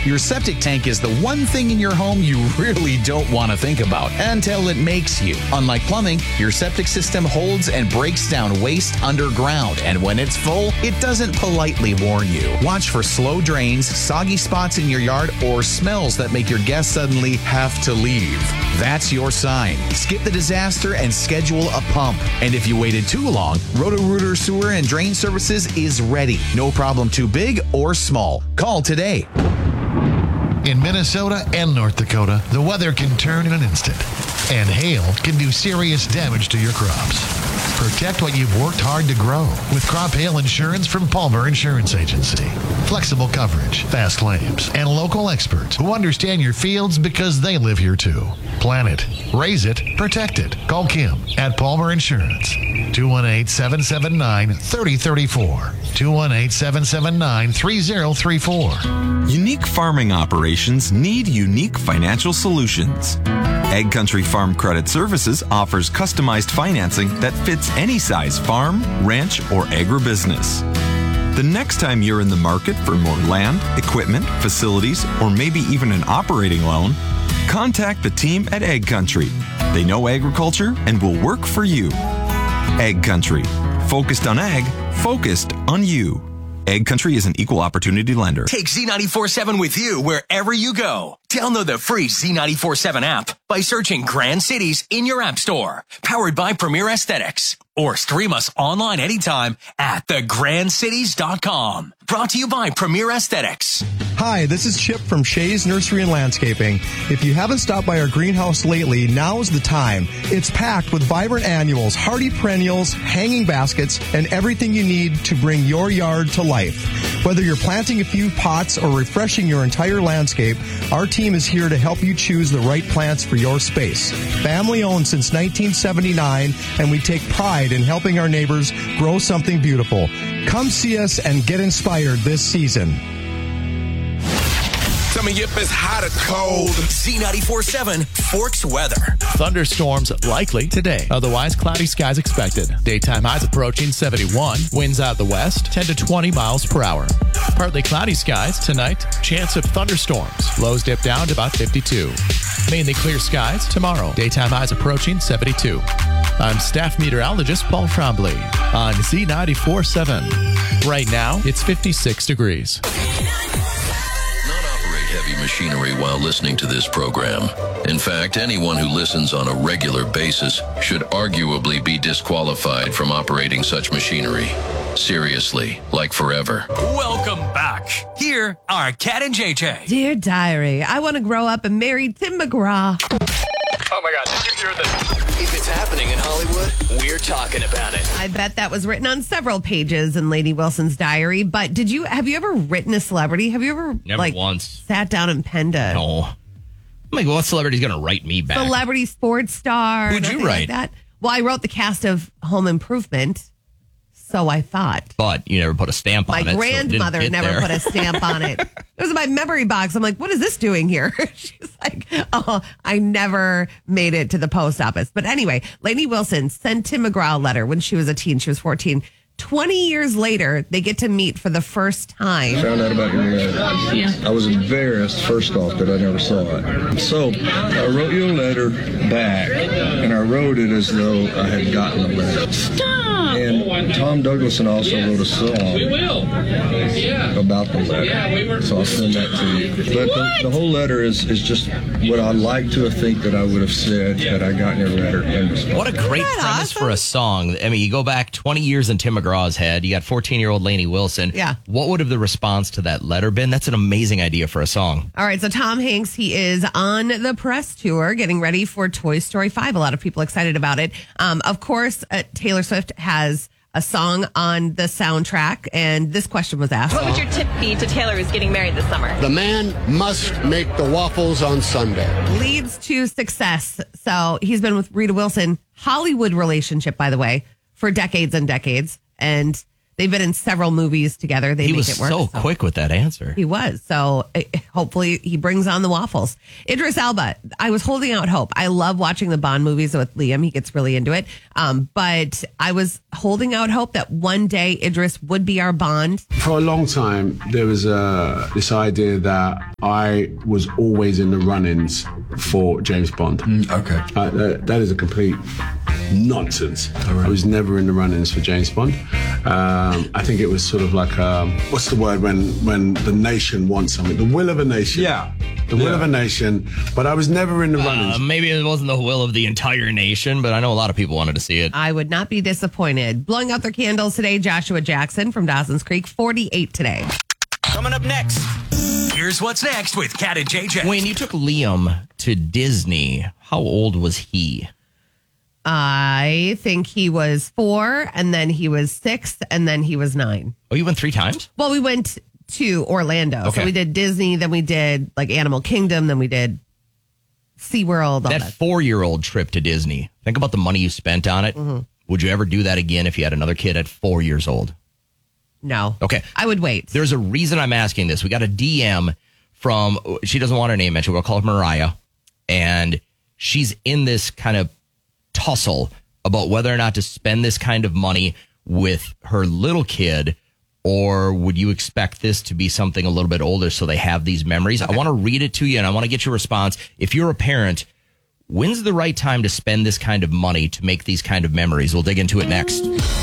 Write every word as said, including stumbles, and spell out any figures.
Your septic tank is the one thing in your home you really don't want to think about until it makes you. Unlike plumbing, your septic system holds and breaks down waste underground, and when it's full, it doesn't politely warn you. Watch for slow drains, soggy spots in your yard, or smells that make your guests suddenly have to leave. That's your sign. Skip the disaster and schedule a pump. And if you waited too long, Roto-Rooter Sewer and Drain Services is ready. No problem too big or small. Call today. In Minnesota and North Dakota, the weather can turn in an instant, and hail can do serious damage to your crops. Protect what you've worked hard to grow with crop hail insurance from Palmer Insurance Agency. Flexible coverage, fast claims, and local experts who understand your fields because they live here too. Plan it, raise it, protect it. Call Kim at Palmer Insurance. two one eight, seven seven nine, three zero three four. two one eight, seven seven nine, three zero three four. Unique farming operations need unique financial solutions. Ag Country Farm Credit Services offers customized financing that fits any size farm, ranch, or agribusiness. The next time you're in the market for more land, equipment, facilities, or maybe even an operating loan, contact the team at Ag Country. They know agriculture and will work for you. Ag Country. Focused on ag, focused on you. Ag Country is an equal opportunity lender. Take Z ninety-four seven with you wherever you go. Download the free Z ninety-four seven app by searching Grand Cities in your app store. Powered by Premier Aesthetics. Or stream us online anytime at the grand cities dot com. Brought to you by Premier Aesthetics. Hi, this is Chip from Shays Nursery and Landscaping. If you haven't stopped by our greenhouse lately, now's the time. It's packed with vibrant annuals, hardy perennials, hanging baskets, and everything you need to bring your yard to life. Whether you're planting a few pots or refreshing your entire landscape, our team is here to help you choose the right plants for your space. Family owned since nineteen seventy-nine, and we take pride in helping our neighbors grow something beautiful. Come see us and get inspired this season. Tell me if it's hot or cold. Z ninety-four seven Forks weather. Thunderstorms likely today. Otherwise, cloudy skies expected. Daytime highs approaching seventy-one. Winds out the west, ten to twenty miles per hour. Partly cloudy skies tonight. Chance of thunderstorms. Lows dip down to about fifty-two. Mainly clear skies tomorrow. Daytime highs approaching seventy-two. I'm staff meteorologist Paul Trombley on Z ninety-four seven. Right now, it's fifty-six degrees. Heavy machinery while listening to this program. In fact, anyone who listens on a regular basis should arguably be disqualified from operating such machinery. Seriously, like forever. Welcome back. Here are Kat and J J. Dear Diary, I want to grow up and marry Tim McGraw. Oh my God, did you hear this? If it's happening in Hollywood, we're talking about it. I bet that was written on several pages in Lady Wilson's diary. But did you have you ever written a celebrity? Have you ever Never like once sat down and penned a no? I'm like, what celebrity's going to write me back? Celebrity sports star. Who'd you write? Like that? Well, I wrote the cast of Home Improvement. So I thought. But you never put a stamp My on it. My grandmother so it never there. put a stamp on it. It was in my memory box. I'm like, what is this doing here? She's like, oh, I never made it to the post office. But anyway, Lady Wilson sent Tim McGraw a letter when she was a teen. She was fourteen. twenty years later, they get to meet for the first time. Found out about your letter. Yeah. I was embarrassed, first off, that I never saw it. So I wrote you a letter back, and I wrote it as though I had gotten the letter. Stop! And Tom Douglason also wrote a song we will. Yeah. about the letter. Yeah, we were, so I'll send that to you. But the, the whole letter is, is just what I like to think that I would have said yeah. had I gotten your letter in response. What a great premise awesome? for a song. I mean, you go back twenty years in Tim McGraw's head. You got fourteen-year-old Lainey Wilson. Yeah. What would have the response to that letter been? That's an amazing idea for a song. All right, so Tom Hanks, he is on the press tour getting ready for Toy Story five. A lot of people excited about it. Um, of course, uh, Taylor Swift has a song on the soundtrack, and this question was asked. What would your tip be to Taylor who's getting married this summer? The man must make the waffles on Sunday. Leads to success. So he's been with Rita Wilson, Hollywood relationship, by the way, for decades and decades. And They've been in several movies together. They he make was it work. so quick with that answer. He was. So uh, hopefully he brings on the waffles. Idris Elba. I was holding out hope. I love watching the Bond movies with Liam. He gets really into it. Um, but I was holding out hope that one day Idris would be our Bond. For a long time, there was uh, this idea that I was always in the run-ins for James Bond. Mm, okay. Uh, that, that is a complete nonsense. I was never in the run-ins for James Bond. Um, I think it was sort of like, um, what's the word when, when the nation wants something? The will of a nation. Yeah. The will yeah. of a nation. But I was never in the run-ins. Uh, maybe it wasn't the will of the entire nation, but I know a lot of people wanted to see it. I would not be disappointed. Blowing out their candles today, Joshua Jackson from Dawson's Creek, forty-eight today. Coming up next, here's what's next with Kat and J J. When you took Liam to Disney, how old was he? I think he was four, and then he was six, and then he was nine. Oh, you went three times? Well, we went to Orlando. Okay. So we did Disney, then we did like Animal Kingdom, then we did SeaWorld. All That, that. four-year-old trip to Disney, think about the money you spent on it. Mm-hmm. Would you ever do that again if you had another kid at four years old? No. Okay. I would wait. There's a reason I'm asking this. We got a D M from, she doesn't want her name mentioned. We'll call her Mariah. And she's in this kind of tussle about whether or not to spend this kind of money with her little kid, or would you expect this to be something a little bit older so they have these memories? Okay. I want to read it to you, and I want to get your response. If you're a parent, when's the right time to spend this kind of money to make these kind of memories? We'll dig into it next.